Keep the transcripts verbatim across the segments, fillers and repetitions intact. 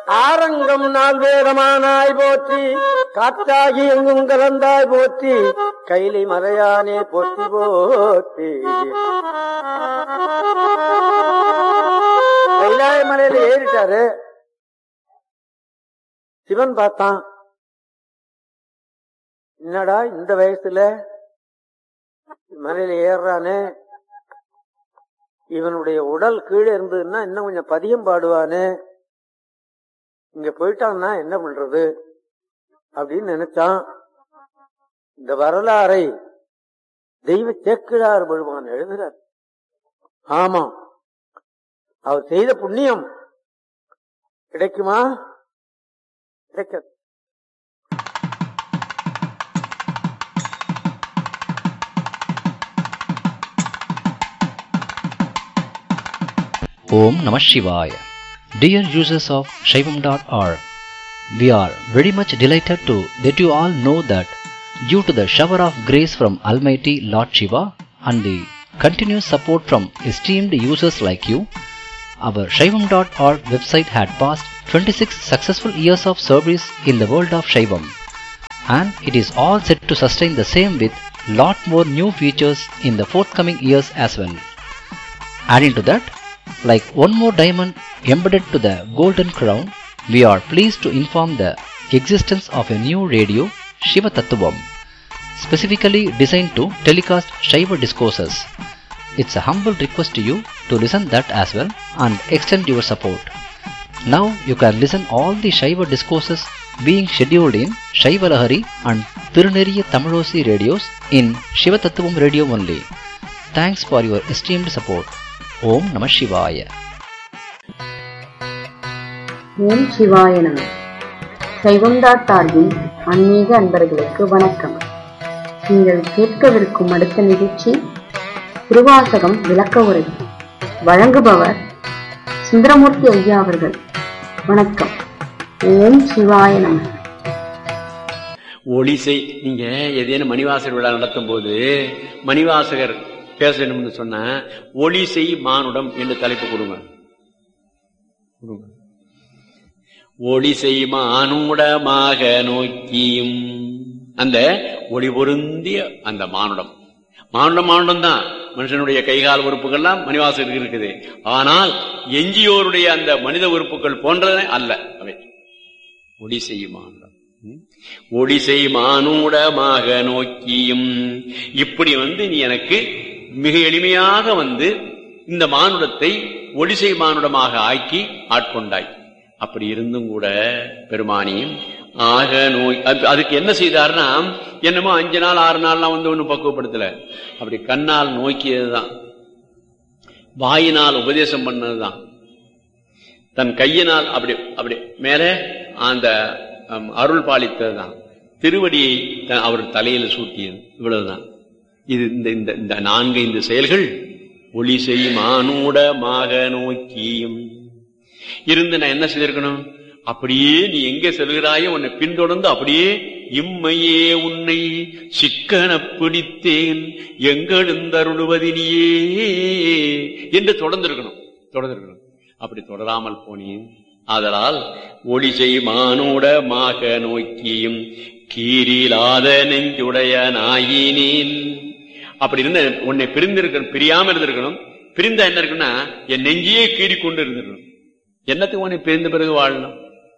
ஆரங்கம் நாள் வேதமானாய் போற்றி, காற்றாகி எங்கும் கலந்தாய் போற்றி, கைலி மறையானே போற்றி போற்றி. கைலாய மலையில ஏறிட்டாரு. சிவன் பார்த்தான், என்னடா இந்த வயசுல மலையில ஏறானே, இவனுடைய உடல் கீழே இருந்ததுன்னா இன்னும் கொஞ்சம் பதியம் பாடுவானே, இங்க போயிட்டான்னா என்ன பண்றது அப்படின்னு நினைச்சான். இந்த வரலாறை தெய்வ சேக்கிழார் பெருமான் எழுதுறார். ஆமா, அவர் செய்த புண்ணியம் கிடைக்குமா? கிடைக்காது. Om Namah Shivaya. Dear users of Shaivam dot org, we are very much delighted to let you all know that due to the shower of grace from Almighty Lord Shiva and the continuous support from esteemed users like you, our Shaivam dot org website had passed twenty-six successful years of service in the world of Shaivam, and it is all set to sustain the same with lot more new features in the forthcoming years as well. Adding to that, like one more diamond embedded to the golden crown, we are pleased to inform the existence of a new radio, Shiva Tattvam, specifically designed to telecast Shiva discourses. It's a humble request to you to listen that as well and extend your support. Now you can listen all the Shiva discourses being scheduled in Shiva Lahari and Tiruneriya Tamilosi radios in Shiva Tattvam radio only. Thanks for your esteemed support. Om Namah Shivaya. ஓம் சிவாய நம. சைவம் dot ஆர்கின் ஆன்மீக அன்பர்களுக்கு வணக்கம். நீங்கள் கேட்கவிருக்கும் அடுத்த நிகழ்ச்சி திருவாசகம் விளக்க உரை. வழங்குபவர் சுந்தரமூர்த்தி ஐயா அவர்கள். வணக்கம். ஓம் சிவாய நம. ஒளிசை, நீங்க ஏதேனும் மணிவாசகர் விழா நடத்தும் போது மணிவாசகர் பேசணும்னு சொன்ன ஒளிசை மானுடம் என்று தலைப்பு கொடுங்க. ஒளிசை மானுடமாக நோக்கியும் அந்த ஒளி பொருந்திய அந்த மானுடம். மானுடம் மானுடம் தான், மனுஷனுடைய கைகால் உறுப்புகள்லாம் மணிவாசகருக்கு இருக்குது. ஆனால் எஞ்சியோருடைய அந்த மனித உறுப்புகள் போன்றதே அல்ல அவை. ஒளிசை மானுடம், ஒளிசை மானுடமாக நோக்கியும். இப்படி வந்து நீ எனக்கு மிக எளிமையாக வந்து இந்த மானுடத்தை ஒளிசை மானுடமாக ஆக்கி ஆட்கொண்டாய். அப்படி இருந்தும் கூட பெருமானியும் ஆக நோய் அதுக்கு என்ன செய்தார்னா, என்னமோ அஞ்சு நாள் ஆறு நாள்லாம் வந்து ஒன்னும் பக்குவப்படுத்தல. அப்படி கண்ணால் நோக்கியதுதான், வாயினால் உபதேசம் பண்ணதுதான், தன் கையினால் அப்படி அப்படி மேல அந்த அருள் பாலித்ததுதான், திருவடியை அவர் தலையில் சூட்டியது, இவ்வளவுதான். இது இந்த இந்த நான்கு இந்த செயல்கள் ஒளிசை மானுடமாக நோக்கியும் இருந்து நான் என்ன செய்திருக்கணும்? அப்படியே நீ எங்க செல்கிறாயோ உன்னை பின்தொடர்ந்து அப்படியே இம்மையே உன்னை சிக்கன பிடித்தேன் எங்கெழுந்தருளுவதினியே என்று தொடர்ந்திருக்கணும் தொடர்ந்திருக்கணும் அப்படி தொடராமல் போனேன். ஆதலால் ஒளிசை மானுடமாக நோக்கியும் கீரிலாத நெஞ்சுடைய நாயினேன். அப்படி இருந்த உன்னை பிரிந்திருக்கணும், பிரியாம இருந்திருக்கணும். பிரிந்தா என்ன இருக்குன்னா, என் நெஞ்சியே கீறி கொண்டு இருந்திருக்கணும். என்னத்துக்கு உன்னை பிரிந்த பிறகு வாழணும்?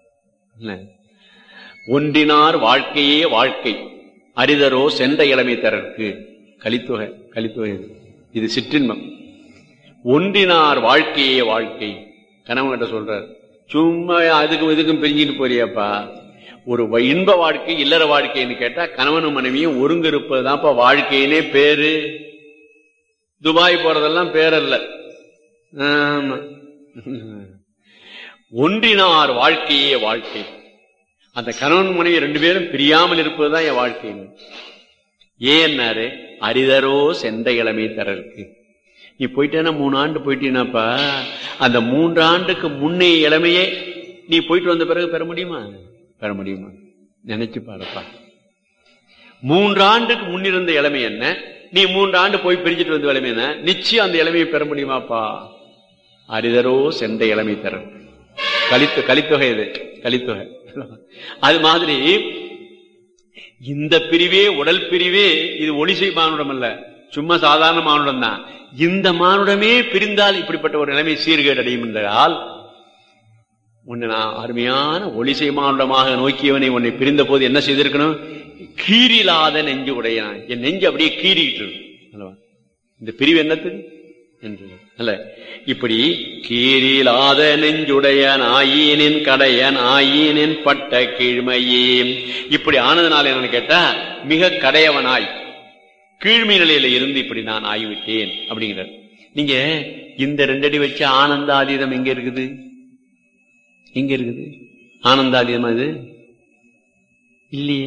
ஒன்றினார் வாழ்க்கையே வாழ்க்கை அரிதரோ சென்ற இளமை தரற்கு. கலித்தொகை கலித்தொகை இது சிற்றின்பம். ஒன்றினார் வாழ்க்கையே வாழ்க்கை. கணவன் கிட்ட சொல்றார், சும்மா அதுக்கும் இதுக்கும் பிரிஞ்சுட்டு போறியாப்பா. ஒரு இன்ப வாழ்க்கை இல்லற வாழ்க்கைன்னு கேட்டா கணவனும் மனைவியும் ஒருங்கு இருப்பதுதான்ப்பா வாழ்க்கையினே பேரு. துபாய் போறதெல்லாம் பேரல்ல. ஆமா, ஒன்றினார் வாழ்க்கையே வாழ்க்கை. அந்த கணவன் மனைவி ரெண்டு பேரும் பிரியாமல் இருப்பதுதான் என் வாழ்க்கை. ஏன்னாரு, அரிதரோ சென்ற இளமை தரற்கு. நீ போயிட்டேன்னா மூணு ஆண்டு போயிட்டீனாப்பா, அந்த மூன்று ஆண்டுக்கு முன்னே இளமையே நீ போயிட்டு வந்த பிறகு பெற முடியுமா? பெற முடியுமா? நினைச்சு பாருப்பா. மூன்று ஆண்டுக்கு முன்னிருந்த இளமை என்ன, நீ மூன்று ஆண்டு போய் பிரிஞ்சுட்டு வந்த இளமை என்ன, நிச்சயம் அந்த இளமையை பெற முடியுமாப்பா? அரிதரோ சென்ற இளமை தரற்கு. கலித்து கலித்தொகை இது கலித்தொகை. அது மாதிரி இந்த பிரிவே உடல் பிரிவே இது ஒளிசை மானுடம் அல்ல, சும்மா சாதாரண மானுடம் தான். இந்த மானுடமே பிரிந்தால் இப்படிப்பட்ட ஒரு நிலைமை சீர்கேடு அடையும் என்றால், உன்னை நான் அருமையான ஒளிசை மானுடமாக நோக்கியவனை உன்னை பிரிந்த போது என்ன செய்திருக்கணும்? கீரிலாத நெஞ்சு உடையான், என் நெஞ்சு அப்படியே கீறிட்டு அல்லவா? இந்த பிரிவு என்னது என்று அல்ல. இப்படி கீரிலாத நெஞ்சுடையன் ஆயினின் கடையன் ஆயினின் பட்ட கீழ்மையே. இப்படி ஆனதுனால என்னன்னு கேட்டா, மிக கடையவனாய் கீழ்மை நிலையில இருந்து இப்படி நான் ஆகிவிட்டேன் அப்படிங்கிறார். நீங்க இந்த ரெண்டடி வச்சு ஆனந்தாதீதம் எங்க இருக்குது? எங்க இருக்குது ஆனந்தாதீதம்? அது இல்லையே.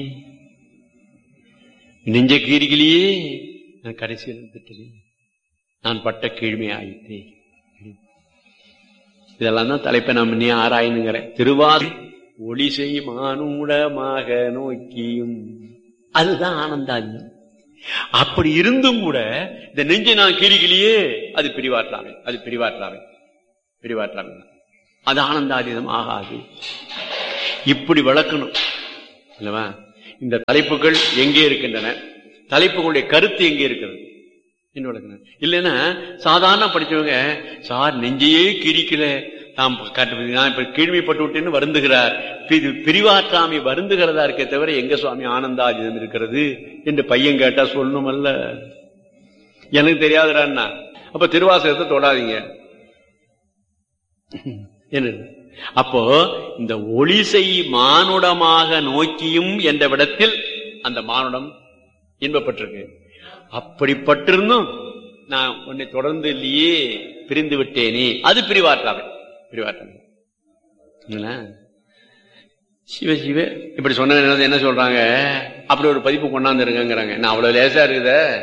நெஞ்ச கீரிகளையே நான் கடைசியில் இருந்துட்டேன், நான் பட்ட கீழ்மை ஆயிட்டேன். இதெல்லாம் தான் தலைப்பை நாம் நீ ஆராயணுங்கிறேன். திருவாதி ஒளிசை மானுடமாக நோக்கியும், அதுதான் ஆனந்தாதீதம். அப்படி இருந்தும் கூட இந்த நெஞ்சை நான் கீரிகளையே அது பிரிவாற்றாமே, அது பிரிவாற்றாமே பிரிவாற்றாமே அது ஆனந்தாதீதம் ஆகாது. இப்படி வளர்க்கணும் இல்லவா? இந்த தலைப்புகள் எங்கே இருக்கின்றன, தலைப்புகளுடைய கருத்து எங்கே இருக்கிறது என்று வளர்க்கணும். இல்லைன்னா சாதாரண படிச்சவங்க, சார் நெஞ்சையே கிரிக்கல, நாம் நான் இப்ப கீழ்மைப்பட்டு விட்டேன்னு வருந்துகிறார். பிரிவாற்றாமை வருந்துகிறதா இருக்கே தவிர எங்க சுவாமி ஆனந்தாதீதம் இருக்கிறது என்று பையன் கேட்டா சொல்லணும் அல்ல. எனக்கு தெரியாதுடான்னா அப்ப திருவாசகத்தை தொடாதீங்க என்ன. அப்போ இந்த ஒளிசை மானுடமாக நோக்கியும் என்ற விடத்தில் அந்த மானுடம் இன்பப்பட்டிருக்கு. அப்படிப்பட்டிருந்தும் நான் உன்னை தொடர்ந்து இல்லையே, பிரிந்து விட்டேனே, அது பிரிவாற்றாமை பிரிவாற்றாமை. சிவ சிவ இப்படி சொன்ன என்ன சொல்றாங்க, அப்படி ஒரு பதிப்பு கொண்டாந்து இருக்காங்கிறாங்க. நான் அவ்வளவு லேசா இருக்குத